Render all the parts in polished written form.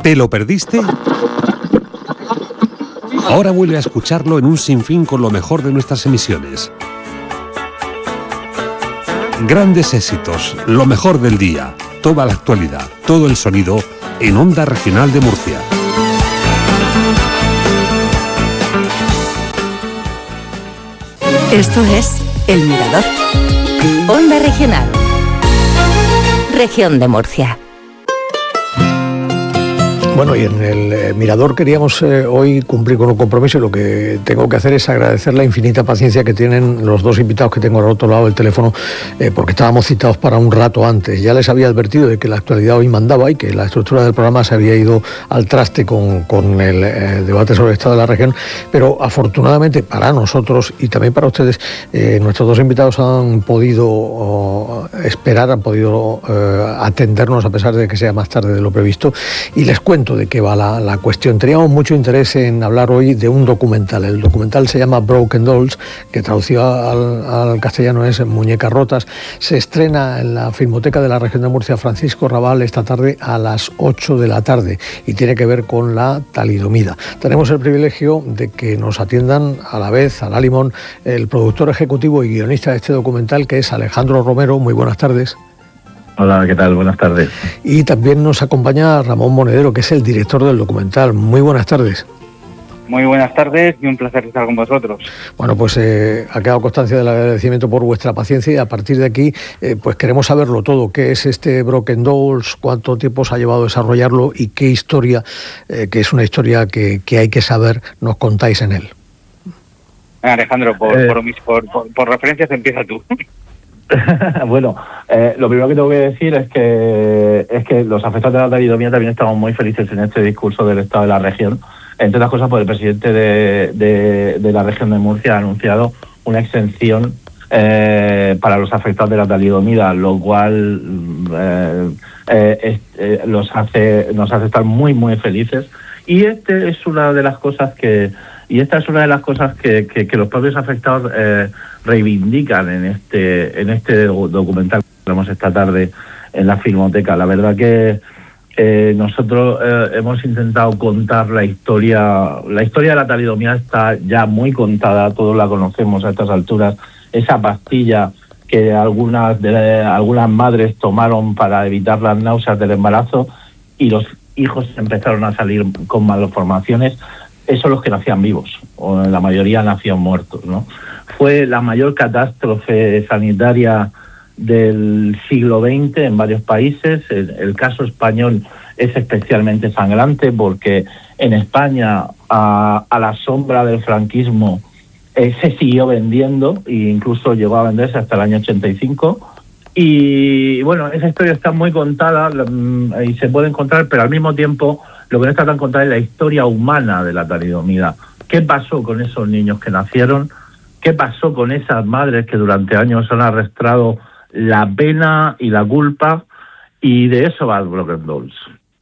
¿Te lo perdiste? Ahora vuelve a escucharlo en un sinfín con lo mejor de nuestras emisiones. Grandes éxitos, lo mejor del día, toda la actualidad, todo el sonido en Onda Regional de Murcia. Esto es El Mirador. Onda Regional. Región de Murcia. Bueno, y en el Mirador queríamos hoy cumplir con un compromiso, y lo que tengo que hacer es agradecer la infinita paciencia que tienen los dos invitados que tengo al otro lado del teléfono, porque estábamos citados para un rato antes. Ya les había advertido de que la actualidad hoy mandaba y que la estructura del programa se había ido al traste con el debate sobre el estado de la región, pero afortunadamente para nosotros y también para ustedes, nuestros dos invitados han podido esperar, han podido atendernos a pesar de que sea más tarde de lo previsto, y les cuento de qué va la cuestión. Teníamos mucho interés en hablar hoy de un documental. El documental se llama Broken Dolls, que traducido al castellano es Muñecas Rotas. Se estrena en la Filmoteca de la Región de Murcia Francisco Rabal esta tarde a las 8 de la tarde y tiene que ver con la talidomida. Tenemos el privilegio de que nos atiendan a la vez, a la limón, el productor ejecutivo y guionista de este documental, que es Alejandro Romero. Muy buenas tardes. Hola, ¿qué tal? Buenas tardes. Y también nos acompaña Ramón Monedero, que es el director del documental. Muy buenas tardes. Muy buenas tardes y un placer estar con vosotros. Bueno, pues ha quedado constancia del agradecimiento por vuestra paciencia, y a partir de aquí pues queremos saberlo todo. ¿Qué es este Broken Dolls? ¿Cuánto tiempo os ha llevado a desarrollarlo? ¿Y qué historia, que es una historia que hay que saber, nos contáis en él? Alejandro, por referencias empieza tú. Bueno, lo primero que tengo que decir es que los afectados de la talidomía también estamos muy felices en este discurso del estado de la región, entre otras cosas porque el presidente de la región de Murcia ha anunciado una exención para los afectados de la talidomida, lo cual nos hace estar muy muy felices, y esta es una de las cosas que los propios afectados reivindican en este documental que tenemos esta tarde en la Filmoteca. La verdad que nosotros hemos intentado contar la historia de la talidomía. Está ya muy contada, todos la conocemos a estas alturas. Esa pastilla que algunas madres tomaron para evitar las náuseas del embarazo, y los hijos empezaron a salir con malformaciones. Esos los que nacían vivos, o la mayoría nacían muertos, ¿no? Fue la mayor catástrofe sanitaria del siglo XX en varios países. El caso español es especialmente sangrante porque en España, a la sombra del franquismo, se siguió vendiendo e incluso llegó a venderse hasta el año 85. Y bueno, esa historia está muy contada y se puede encontrar, pero al mismo tiempo lo que no está tan contada es la historia humana de la talidomida. ¿Qué pasó con esos niños que nacieron? ¿Qué pasó con esas madres que durante años han arrastrado la pena y la culpa? Y de eso va el Broken Dolls.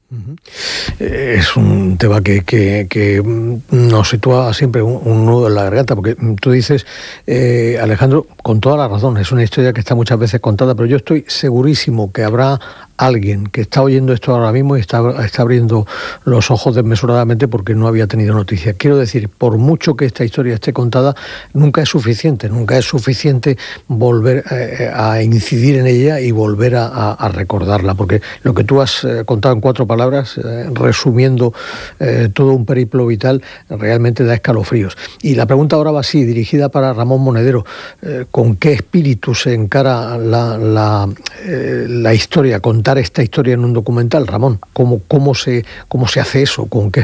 Es un tema que nos sitúa siempre un nudo en la garganta, porque tú dices, Alejandro, con toda la razón, es una historia que está muchas veces contada, pero yo estoy segurísimo que habrá alguien que está oyendo esto ahora mismo y está abriendo los ojos desmesuradamente porque no había tenido noticias. Quiero decir, por mucho que esta historia esté contada, nunca es suficiente volver a incidir en ella y volver a recordarla, porque lo que tú has contado en 4 palabras, resumiendo todo un periplo vital, realmente da escalofríos. Y la pregunta ahora va así, dirigida para Ramón Monedero: ¿con qué espíritu se encara la historia, contar esta historia en un documental? Ramón, ¿cómo se hace eso? ¿Con qué